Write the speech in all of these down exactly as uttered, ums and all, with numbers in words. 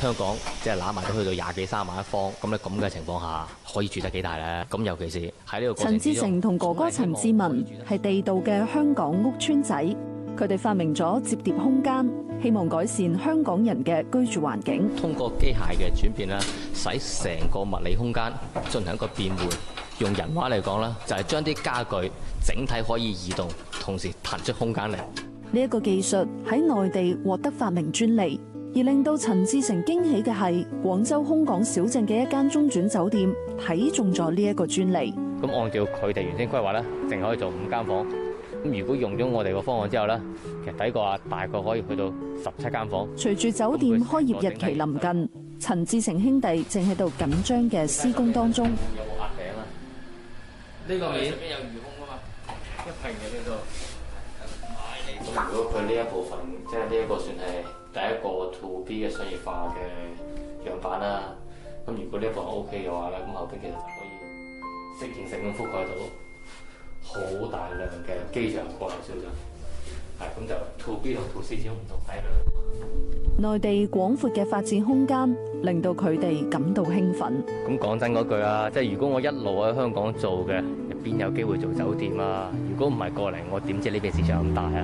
香港即係攬埋都去到廿幾三萬一方，咁咧咁嘅情況下，可以住得幾大咧？咁尤其是喺呢個過程之中， 陳志成同哥哥陳志文係地道嘅香港屋邨仔，佢哋發明咗摺疊空間，希望改善香港人嘅居住環境。 通過機械嘅轉變啦，使成個物理空間進行一個變換。用人話嚟講啦，就係將啲家具整體可以移動，同時騰出空間嚟。 呢一個技術喺內地獲得發明專利，而令到陳志成驚喜嘅係，廣州空港小鎮嘅一間中轉酒店睇中咗呢一個專利。 咁按照佢哋原先規劃咧，淨可以做五間房。咁如果用咗我哋個方案之後咧，其實抵過啊，大概可以去到十七間房。 隨住酒店開業日期臨近，陳志成兄弟正喺度緊張嘅施工當中。 有冇壓頂啊？呢個面上邊有魚空啊嘛，一平嘅呢度。咁如果佢呢一部分，即係呢一個算係第一個 to B 嘅商業化嘅樣板啦。咁如果呢一部分 O K 嘅話咧，咁後邊其實就可以適應性咁覆蓋到好大量嘅機場國內小鎮。係咁就 to B 同 to C 之中唔同體量。 內地廣闊嘅發展空間令到佢哋感到興奮。 咁講真嗰句啊，即係如果我一路喺香港做嘅，邊有機會做酒店啊？如果唔係過嚟，我點知呢邊市場咁大啊？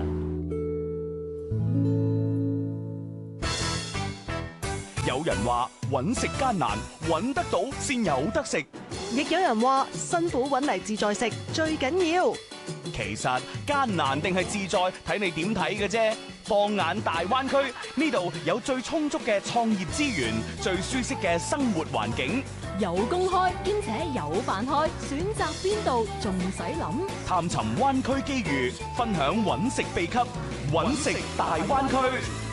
有人話揾食艱難，揾得到先有得食； 亦有人話辛苦揾嚟自在食最緊要。 其實艱難定係自在，睇你點睇嘅啫。放眼大灣區，呢度有最充足嘅創業資源，最舒適嘅生活環境， 有工開兼且有飯開，選擇邊度仲使諗？ 探尋灣區機遇，分享揾食秘笈，揾食大灣區。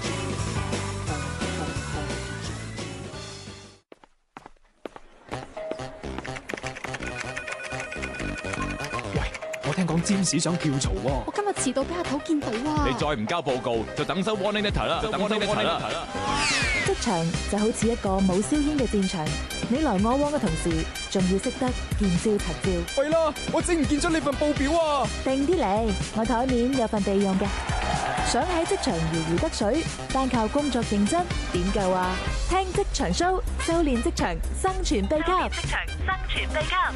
聽講占士想跳槽喎， 我今日遲到俾阿頭見到啊！ 你再唔交報告，就等收 warning letter 啦，等收 warning letter 啦。 職場就好似一個冇硝煙嘅戰場，你來我往嘅同時，仲要識得見招拆招。 喂啦，我整唔見咗你份報表啊！ 定啲嚟，我台面有份備用嘅。想喺職場如魚得水，單靠工作認真點夠啊？聽職場 show， 修煉職場生存秘笈。職場生存秘笈。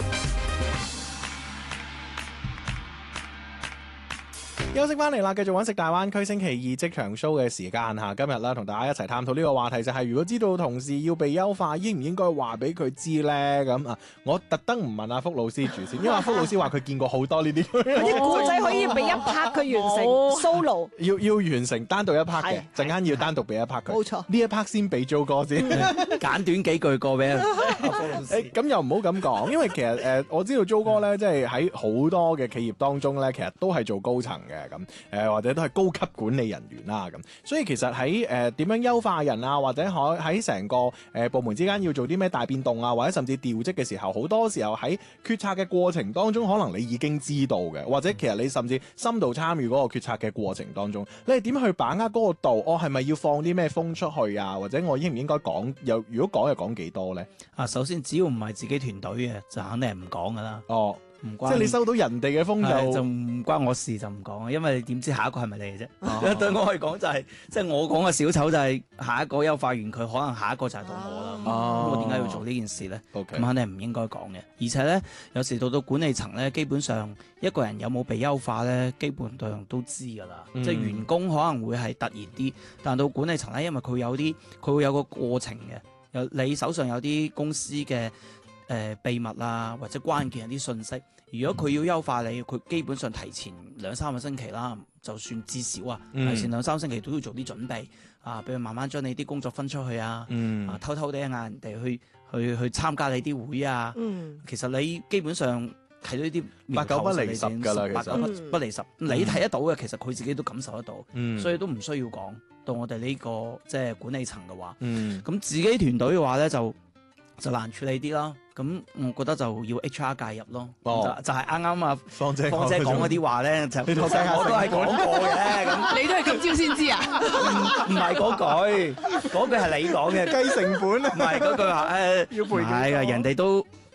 休息翻嚟啦，繼續揾食大灣區星期二職場 show 嘅時間嚇，今日啦同大家一齊探討呢個話題就係、是，如果知道同事要被優化，應唔應該話俾佢知呢？咁啊，我特登唔問阿福老師住先，因為阿福老師話佢見過好多呢啲。 啲故仔可以俾一 part 佢完成 solo， 要要完成單獨一 part 嘅，陣間要單獨俾一 part 佢。 冇錯， 呢一 part 先俾 Jo 哥先， 簡短幾句過俾阿福老師。 咁又唔好咁講，因為其實誒、呃、我知道 Jo 哥咧，即係喺好多嘅企業當中咧，其實都係做高層嘅咁，誒、呃、或者都係高級管理人員啦咁，所以其實喺誒點樣優化人啊，或者可喺成個誒、呃、部門之間要做啲咩大變動啊，或者甚至調職嘅時候，好多時候喺決策嘅過程當中，可能你已經知道嘅，或者其實你甚至深度參與嗰個決策嘅過程當中，你係點去把握嗰個度？我係咪要放啲咩風出去啊？或者我應唔應該講？又如果講又講幾多咧？ 啊，首先只要唔係自己團隊嘅，就肯定係唔講噶啦。 哦。 唔關即係你收到人哋嘅風就就唔關我事，就唔講，因為你點知下一個係咪你嘅啫？哦、對我嚟講就係、是，即係我講嘅小丑就係下一個優化完佢，可能下一個就係到我啦。咁、哦、我點解要做呢件事咧？咁、okay. 肯定係唔應該講嘅。而且咧，有時到到管理層咧，基本上一個人有冇被優化咧，基本上都知㗎啦、嗯。即係員工可能會係突然啲，但到管理層咧，因為佢有啲佢會有個過程嘅。有你手上有啲公司嘅誒、呃、秘密啊，或者關鍵有啲信息。如果佢要優化你，佢基本上提前兩三個星期啦，就算至少啊，嗯、提前兩三個星期都要做啲準備啊，俾佢慢慢將你啲工作分出去啊，嗯、啊偷偷地嗌人哋去去去參加你啲會啊、嗯。其實你基本上睇到呢啲八九不離十㗎啦， 八九不不離十。嗯、你睇得到嘅，其實佢自己都感受得到，嗯、所以都唔需要講到我哋呢、呢個即係管理層嘅話。咁、嗯、自己團隊嘅話咧就就難處理啲啦。咁我覺得就要 H R 介入咯，哦、就就係啱啱啊芳姐芳姐講嗰啲話咧，就我都係講過嘅。咁你都係今朝先知啊？ 唔係嗰句，嗰句係你講嘅， 計成本啊， 唔係嗰句話誒， 要賠幾多？ 係啊，人哋都誒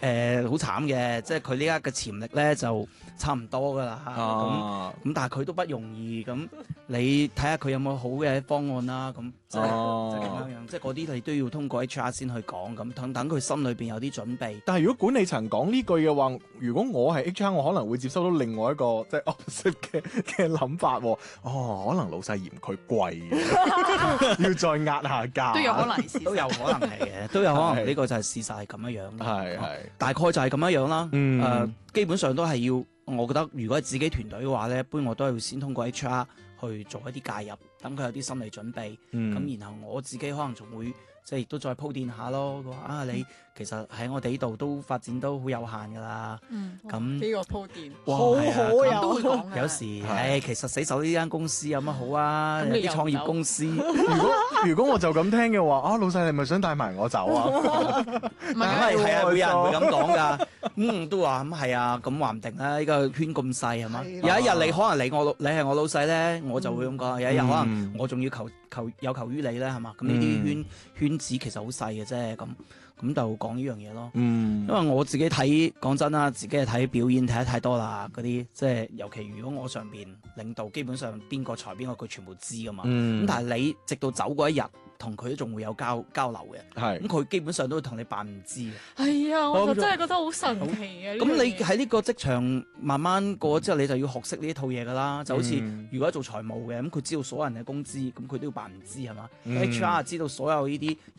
誒好慘嘅，即係佢呢家嘅潛力咧就差唔多噶啦。咁咁、啊、但係佢都不容易。咁你睇下佢有冇好嘅方案啦。咁即係即係咁樣樣，即係嗰啲你都要通過 H R 先去講，咁等等佢心裏邊有啲準備。 但係如果管理層講呢句嘅話，如果我係 H R， 我可能會接收到另外一個即係 opposite 嘅嘅諗法。哦，可能老細嫌佢貴，要再壓下價， 都有可能係， 都有可能係嘅，都有可能呢個就係事實係咁樣樣。 係係、哦， 大概就係咁樣樣啦。誒、 嗯呃，基本上都係要，我覺得如果係自己團隊嘅話咧，一般我都係要先通過 H R 去做一啲介入，等佢有啲心理準備。咁、嗯、然後我自己可能仲會即係亦都再鋪墊下咯。佢話啊，你其實喺我哋呢度都發展都好有限㗎啦。 嗯， 咁呢個鋪墊， 哇好好啊， 都會講。 有時誒，其實死手呢間公司有乜好啊？有啲創業公司。 如果如果我就咁聽嘅話，啊老細你咪想帶埋我走啊？ 唔係係啊，會有人會咁講㗎。嗯，都話咁係啊，咁話唔定啦。呢個圈咁細係嘛？有一日你可能你我你係我老細咧，我就會咁講。有一日可能我仲要求求有求於你咧，係嘛？咁呢啲圈圈子其實好細嘅啫，咁。咁就講呢樣嘢咯，嗯、因為我自己睇講真啦，自己係睇表演睇得太多啦，嗰啲即係尤其如果我上邊領導基本上邊個裁邊個佢全部知噶嘛，咁、嗯、但係你直到走嗰一日，同佢都仲會有交交流嘅，係咁佢基本上都會同你扮唔知嘅。 係啊，我就真係覺得好神奇嘅。 咁你喺呢個職場慢慢過之後，你就要學識呢一套嘢噶啦，就好似如果做財務嘅，咁佢知道所有人嘅工資，咁佢都要扮唔知係嘛、嗯、？H R 知道所有呢啲。